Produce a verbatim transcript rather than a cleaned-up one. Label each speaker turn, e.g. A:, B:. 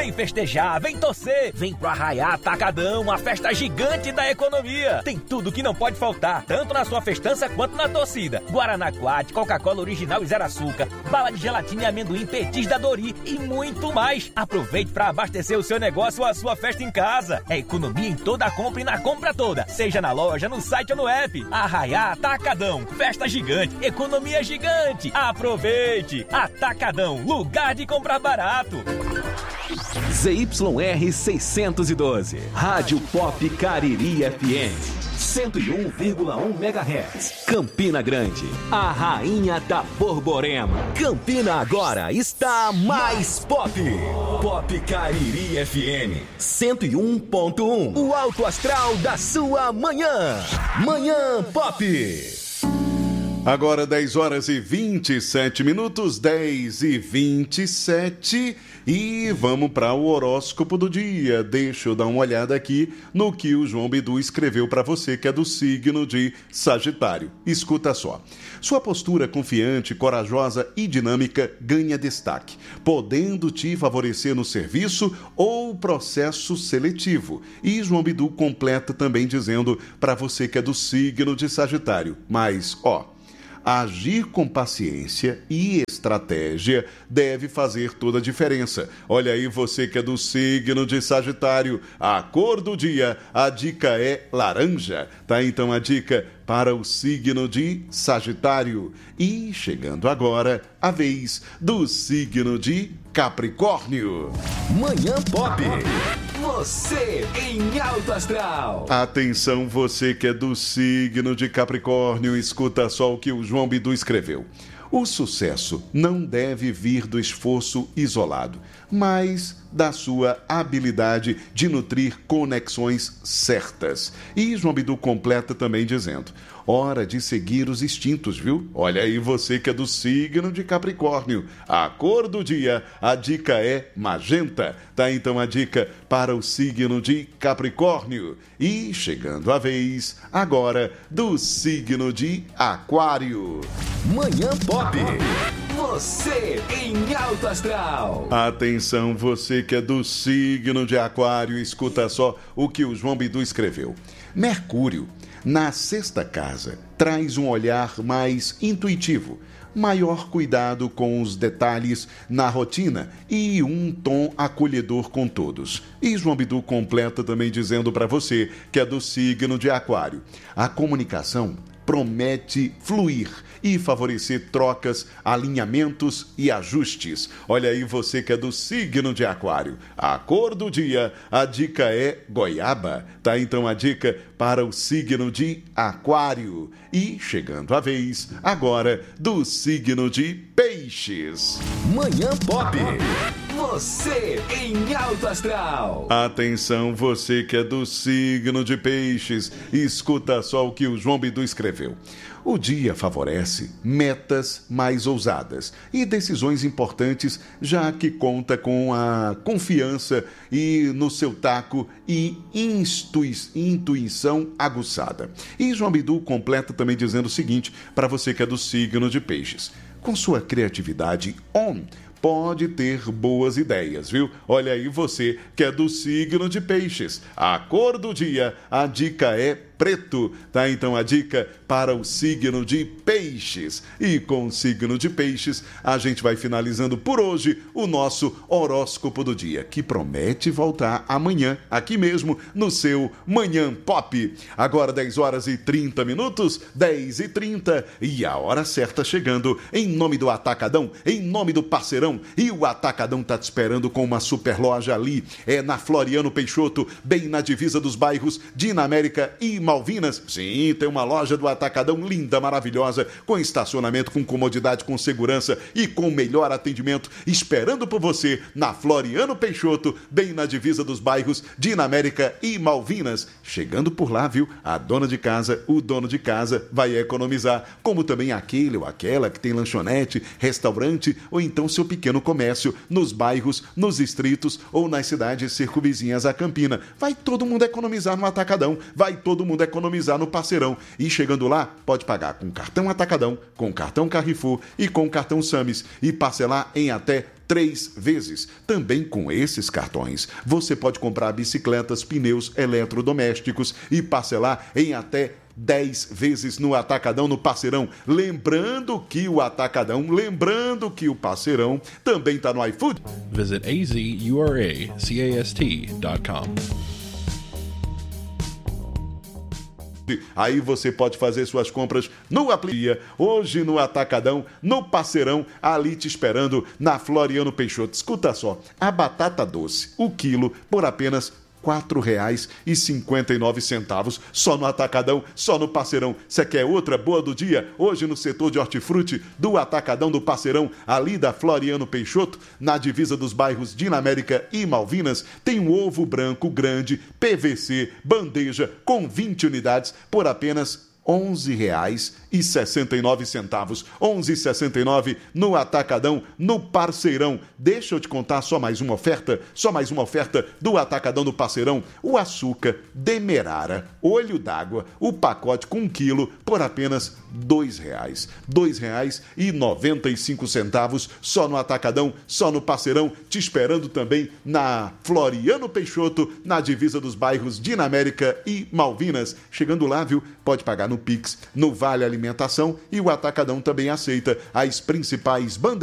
A: Vem festejar, vem torcer, vem pro Arraiá Atacadão, a festa gigante da economia. Tem tudo que não pode faltar, tanto na sua festança quanto na torcida. Guaraná Quat, Coca-Cola original e zero açúcar, bala de gelatina e amendoim, petis da Dori e muito mais. Aproveite para abastecer o seu negócio ou a sua festa em casa. É economia em toda a compra e na compra toda, seja na loja, no site ou no app. Arraiá Atacadão, festa gigante, economia gigante. Aproveite! Atacadão, lugar de comprar barato.
B: Z Y R seiscentos e doze, Rádio Pop Cariri F M, cento e um vírgula um megahertz, Campina Grande, a rainha da Borborema. Campina agora está mais pop. Pop Cariri F M, cento e um ponto um, o alto astral da sua manhã. Manhã Pop.
C: Agora dez horas e vinte e sete minutos, dez e vinte e sete, e vamos para o horóscopo do dia. Deixa eu dar uma olhada aqui no que o João Bidu escreveu para você que é do signo de Sagitário. Escuta só. Sua postura confiante, corajosa e dinâmica ganha destaque, podendo te favorecer no serviço ou processo seletivo. E João Bidu completa também dizendo para você que é do signo de Sagitário. Mas, ó, agir com paciência e estratégia deve fazer toda a diferença. Olha aí você que é do signo de Sagitário. A cor do dia, a dica é laranja. Tá então a dica para o signo de Sagitário. E chegando agora a vez do signo de Capricórnio.
B: Manhã Pop. Você em alto astral.
C: Atenção você que é do signo de Capricórnio, escuta só o que o João Bidu escreveu. O sucesso não deve vir do esforço isolado, mas da sua habilidade de nutrir conexões certas. E João Bidu completa também dizendo: hora de seguir os instintos, viu? Olha aí você que é do signo de Capricórnio. A cor do dia, a dica é magenta. Tá então a dica para o signo de Capricórnio. E chegando a vez agora do signo de Aquário.
B: Manhã Pop. Você em alto astral.
C: Atenção você que é do signo de Aquário, escuta só o que o João Bidu escreveu. Mercúrio, na sexta casa, traz um olhar mais intuitivo, maior cuidado com os detalhes na rotina e um tom acolhedor com todos. E João Bidu completa também dizendo para você que é do signo de Aquário. A comunicação promete fluir e favorecer trocas, alinhamentos e ajustes. Olha aí você que é do signo de Aquário. A cor do dia, a dica é goiaba. Tá então a dica para o signo de Aquário. E chegando a vez agora do signo de Peixes.
B: Manhã Pop. Você em alto astral.
C: Atenção você que é do signo de Peixes, escuta só o que o João Bidu escreveu. O dia favorece metas mais ousadas e decisões importantes, já que conta com a confiança e no seu taco e instui- intuição aguçada. E João Bidu completa também dizendo o seguinte para você que é do signo de Peixes. Com sua criatividade on, pode ter boas ideias, viu? Olha aí você que é do signo de Peixes. A cor do dia, a dica é preto. Tá então a dica para o signo de Peixes. E com o signo de Peixes, a gente vai finalizando por hoje o nosso horóscopo do dia, que promete voltar amanhã, aqui mesmo, no seu Manhã Pop. Agora dez horas e trinta minutos, dez e trinta, e a hora certa chegando, em nome do Atacadão, em nome do parceirão. E o Atacadão tá te esperando com uma super loja ali, é na Floriano Peixoto, bem na divisa dos bairros Dinamérica e Malvinas. Sim, tem uma loja do Atacadão linda, maravilhosa, com estacionamento, com comodidade, com segurança e com melhor atendimento, esperando por você na Floriano Peixoto, bem na divisa dos bairros Dinamérica e Malvinas. Chegando por lá, viu? A dona de casa, o dono de casa vai economizar, como também aquele ou aquela que tem lanchonete, restaurante ou então seu pequeno comércio nos bairros, nos distritos ou nas cidades circunvizinhas a Campina. Vai todo mundo economizar no Atacadão, vai todo mundo mundo economizar no Parceirão. E chegando lá, pode pagar com cartão Atacadão, com cartão Carrefour e com cartão Sames e parcelar em até três vezes. Também com esses cartões, você pode comprar bicicletas, pneus, eletrodomésticos e parcelar em até dez vezes no Atacadão, no Parceirão. Lembrando que o Atacadão, lembrando que o Parceirão também está no iFood.
D: Visit azuracast dot com.
C: Aí você pode fazer suas compras no Aplica, hoje no Atacadão, no Parceirão, ali te esperando na Floriano Peixoto. Escuta só, a batata doce, o quilo, por apenas quatro reais e cinquenta e nove centavos, só no Atacadão, só no Parceirão. Você quer outra boa do dia? Hoje no setor de hortifruti do Atacadão do Parceirão, ali da Floriano Peixoto, na divisa dos bairros Dinamérica e Malvinas, tem um ovo branco grande, P V C, bandeja, com vinte unidades, por apenas onze reais e sessenta e nove centavos. onze reais e sessenta e nove centavos no Atacadão, no Parceirão. Deixa eu te contar só mais uma oferta, só mais uma oferta do Atacadão do Parceirão. O açúcar Demerara, olho d'água, o pacote com um quilo por apenas dois reais. dois reais e noventa e cinco centavos só no Atacadão, só no Parceirão, te esperando também na Floriano Peixoto, na divisa dos bairros Dinamérica e Malvinas. Chegando lá, viu? Pode pagar no Pix, no Vale Alimentação, e o Atacadão também aceita as principais bandeiras